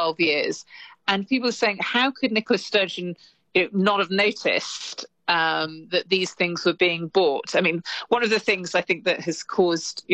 12 years. And people are saying, how could Nicola Sturgeon not have noticed that these things were being bought? I mean, one of the things I think that has caused,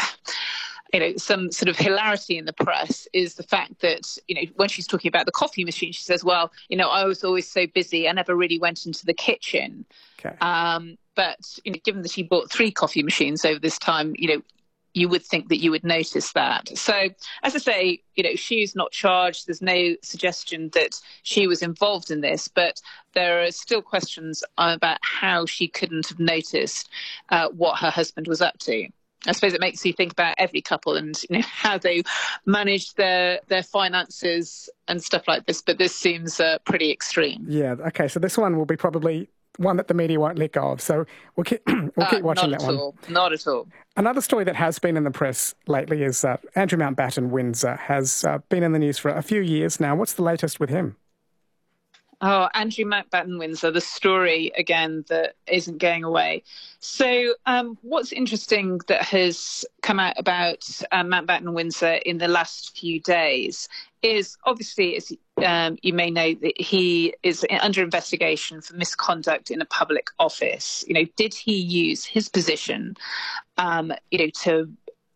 some sort of hilarity in the press is the fact that, when she's talking about the coffee machine, she says, well, I was always so busy, I never really went into the kitchen. Okay. But given that she bought 3 coffee machines over this time, you would think that you would notice that. So, as I say, she's not charged. There's no suggestion that she was involved in this, but there are still questions about how she couldn't have noticed what her husband was up to. I suppose it makes you think about every couple and how they manage their finances and stuff like this. But this seems pretty extreme. Yeah. Okay. So this one will be probably one that the media won't let go of. So we'll keep watching that one. Not at all. Another story that has been in the press lately is Andrew Mountbatten Windsor has been in the news for a few years now. What's the latest with him? Oh, Andrew Mountbatten Windsor, the story, again, that isn't going away. So what's interesting that has come out about Mountbatten Windsor in the last few days is, obviously, as you may know, that he is under investigation for misconduct in a public office. Did he use his position, to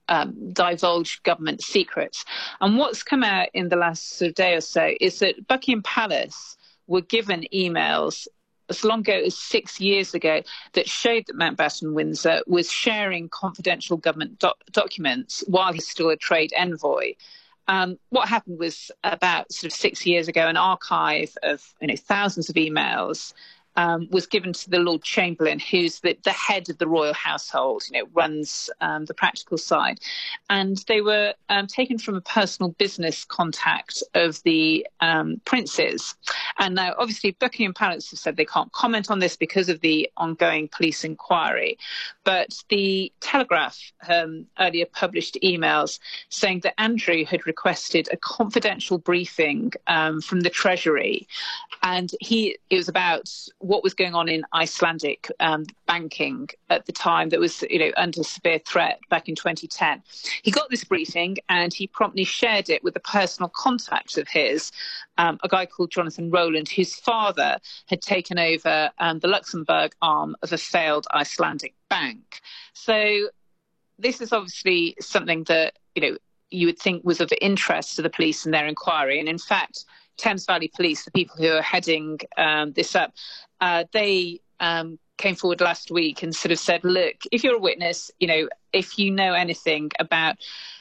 divulge government secrets? And what's come out in the last sort of day or so is that Buckingham Palace were given emails as long ago as 6 years ago that showed that Mountbatten Windsor was sharing confidential government documents while he's still a trade envoy. What happened was about sort of 6 years ago, an archive of thousands of emails was given to the Lord Chamberlain, who's the head of the royal household, runs the practical side. And they were taken from a personal business contact of the princes. And now, obviously, Buckingham Palace have said they can't comment on this because of the ongoing police inquiry. But the Telegraph earlier published emails saying that Andrew had requested a confidential briefing from the Treasury. And it was about what was going on in Icelandic banking at the time that was, under severe threat back in 2010. He got this briefing and he promptly shared it with a personal contact of his, a guy called Jonathan Rowland, whose father had taken over the Luxembourg arm of a failed Icelandic bank. So this is obviously something that, you would think was of interest to the police in their inquiry. And in fact, Thames Valley Police, the people who are heading this up, they came forward last week and sort of said, look, if you're a witness, if you know anything about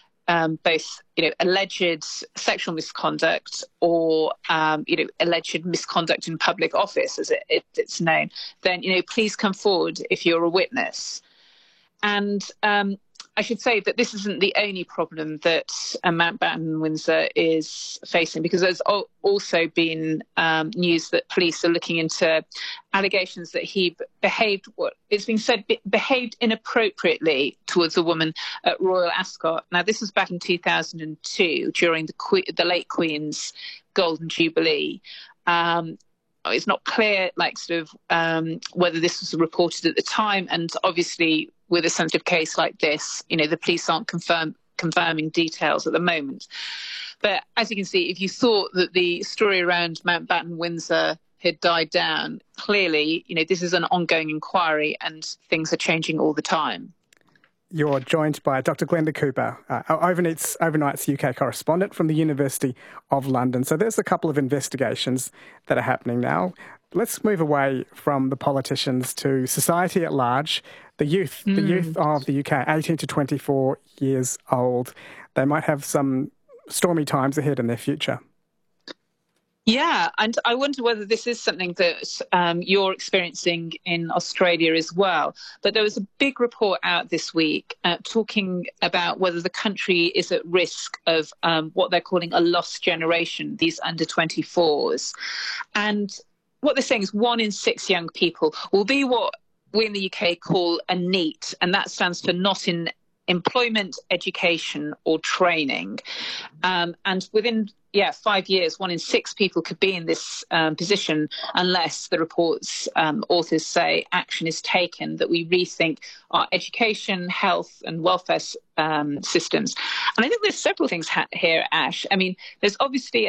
both, alleged sexual misconduct or, alleged misconduct in public office, as it's known, then, please come forward if you're a witness. And I should say that this isn't the only problem that Mountbatten Windsor is facing, because there's also been news that police are looking into allegations that he behaved, what it's been said, behaved inappropriately towards a woman at Royal Ascot. Now, this was back in 2002 during the late Queen's Golden Jubilee. It's not clear, whether this was reported at the time, and obviously, with a sensitive case like this, the police aren't confirming details at the moment. But as you can see, if you thought that the story around Mountbatten Windsor had died down, clearly, this is an ongoing inquiry and things are changing all the time. You're joined by Dr. Glenda Cooper, Overnight's UK correspondent from the University of London. So there's a couple of investigations that are happening now. Let's move away from the politicians to society at large. The youth of the UK, 18 to 24 years old. They might have some stormy times ahead in their future. Yeah, and I wonder whether this is something that you're experiencing in Australia as well. But there was a big report out this week talking about whether the country is at risk of what they're calling a lost generation, these under 24s. And what they're saying is 1 in 6 young people will be what we in the UK call a NEET, and that stands for not in employment, education or training. And within 5 years, 1 in 6 people could be in this position unless the report's authors say action is taken, that we rethink our education, health and welfare systems. And I think there's several things here, Ash. I mean, there's obviously